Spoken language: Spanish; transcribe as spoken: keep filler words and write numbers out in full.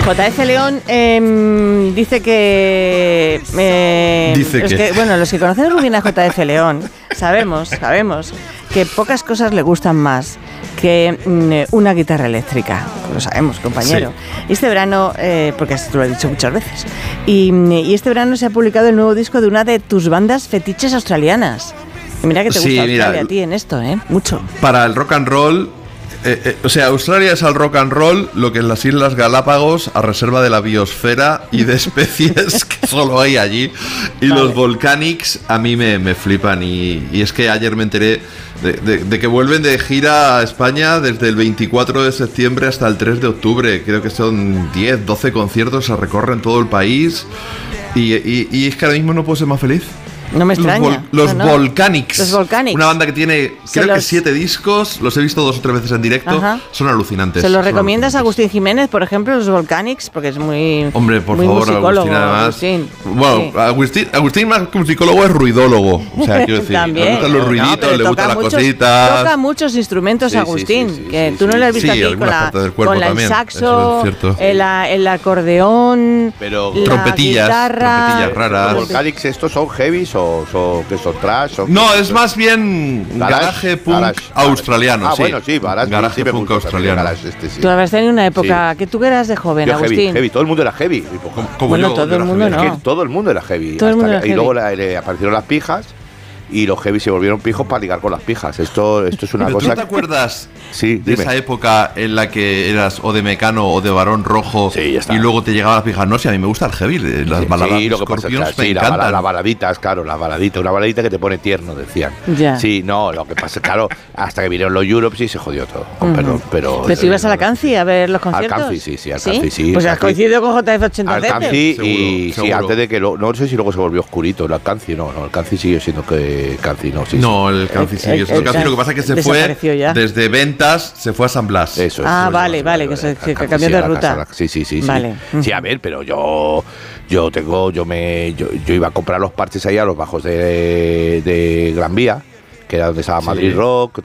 J F León eh, dice que... Eh, dice los que... que... Bueno, los que conocemos muy bien a J F León sabemos, sabemos que pocas cosas le gustan más que mm, una guitarra eléctrica. Lo sabemos, compañero. Sí. Este verano, eh, porque esto lo he dicho muchas veces, y, y este verano se ha publicado el nuevo disco de una de tus bandas fetiches australianas. Y mira que te gusta sí, Australia mira, a ti en esto, ¿eh? Mucho. Para el rock and roll... Eh, eh, o sea, Australia es al rock and roll lo que en las Islas Galápagos a reserva de la biosfera y de especies que solo hay allí. Y vale. Los Volcanics a mí me, me flipan. Y, y es que ayer me enteré de, de, de que vuelven de gira a España desde el veinticuatro de septiembre hasta el tres de octubre. Creo que son diez, doce conciertos, se recorren todo el país. Y, y, y es que ahora mismo no puedo ser más feliz. No me extraña. Los, vol- los no, no. Volcanics. Los Volcanics. Una banda que tiene, Se creo los... que siete discos. Los he visto dos o tres veces en directo. Ajá. Son alucinantes. ¿Se los son recomiendas a Agustín Jiménez, por ejemplo, los Volcanics? Porque es muy. Hombre, por muy favor, Agustín, además. Agustín. Bueno, sí. Agustín, Agustín, más que musicólogo, es ruidólogo. O sea, quiero decir, También. le gustan los ruiditos, no, le gustan las muchos, cositas. Toca muchos instrumentos, sí, Agustín. Sí, sí, sí, que sí, tú no lo has visto sí, aquí con, la, con la, el saxo, el, el acordeón, pero la trompetillas, guitarra. trompetillas raras. ¿Los Volcanics estos son heavies o son, que son trash? O no, es más bien garage, garage punk garage, australiano. Ah, sí. bueno, sí, garage, garage sí, punk australiano. Garage este, sí. Tú habías tenido una época sí. que tú eras de joven, yo Agustín. Heavy, heavy, todo el mundo era heavy. Como, como bueno, yo, todo el mundo heavy. no. Es que todo el mundo era heavy. Todo el mundo era que, heavy. Y luego la, le aparecieron las pijas. Y los heavy se volvieron pijos para ligar con las pijas. Esto, esto es una ¿Pero cosa. ¿Tú te acuerdas sí, de dime. esa época en la que eras o de Mecano o de Varón Rojo sí, ya está. Y luego te llegaban las pijas? No, si a mí me gusta el heavy, las sí, baladas sí, de lo que pasa, Scorpions claro, me sí, encantan. Las la baladitas, claro, las baladitas. Una baladita que te pone tierno, decían. Ya. Sí, no, lo que pasa, claro, hasta que vinieron los Europe sí se jodió todo. Con uh-huh. perdón, pero. ¿Pero tú ibas a la Canci a ver los conciertos? Al Canci, sí, sí, al Canci, sí. Pues has coincidido con J F ochenta Al Canci y sí, antes de que lo, no sé si luego se volvió oscurito. El Canci no, no, el Canci sigue siendo que Canci, no, sí. No, el Canci sí. El, el, el, Canci, lo que pasa es que se fue ya. desde ventas, se fue a San Blas. Eso es. Ah, eso vale, es, vale, que, se, que, que cambió de ruta. Casa, sí, sí, sí. Vale. Sí. sí, a ver, pero yo yo tengo, yo me yo, yo iba a comprar los parches ahí a los bajos de, de Gran Vía, que era donde estaba Madrid sí. Rock.